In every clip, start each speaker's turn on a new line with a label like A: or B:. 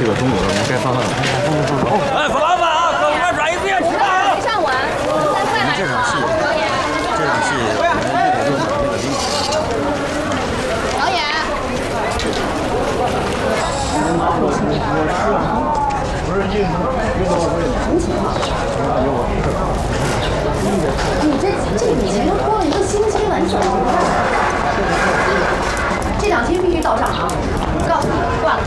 A: 这个中午了，我们该放饭了。
B: 哎，冯老板啊，给我们转一遍吃饭啊！
C: 没上完，再来
A: 这场戏，我们那个就把那个领导。
C: 导演。你这以前都拖了1个星期了，你怎么不干？这2天必须到账啊！我告诉你，挂了。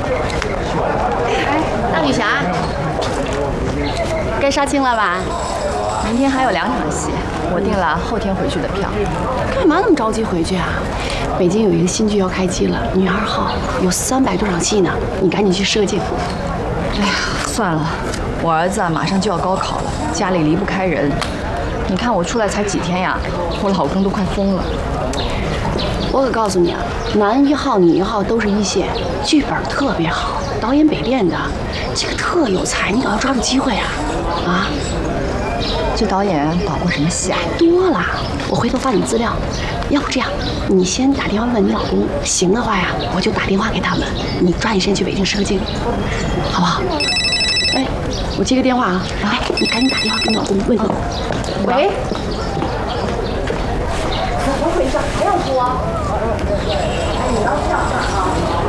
C: 哎，大女侠，该杀青了吧？
D: 明天还有2场戏，我订了后天回去的票。
C: 干嘛那么着急回去啊？北京有一个新剧要开机了，女2号有300多场戏呢，你赶紧去设镜。
D: 哎呀，算了，我儿子马上就要高考了，家里离不开人。你看我出来才几天呀，我老公都快疯了。
C: 我可告诉你啊，男1号、女1号都是1线，剧本特别好，导演北电的，这个特有才，你可要抓住机会啊！啊！
D: 这导演导过什么戏啊？
C: 多了，我回头发你资料。要不这样，你先打电话问你老公，行的话呀，我就打电话给他们，你抓紧时间去北京设镜，好不好？哎，我接个电话啊！哎，你赶紧打电话给你老公问问。喂？怎么回事？还要说？哎，你要这样啊！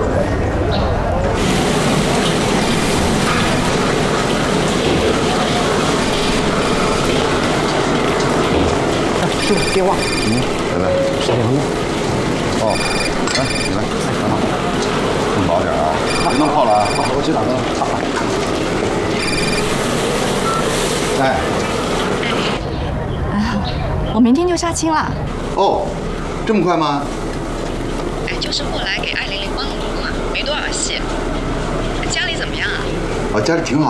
C: 师傅，电话。
A: 来，10点钟。哦，来，你来，很好，弄薄点啊，弄好了啊，我去打灯。哎，
D: 我明天就杀青了。
A: 哦，这么快吗？
D: 哎，就是后来给200帮了忙嘛，没多少戏。家里怎么样啊？
A: 啊，家里挺好。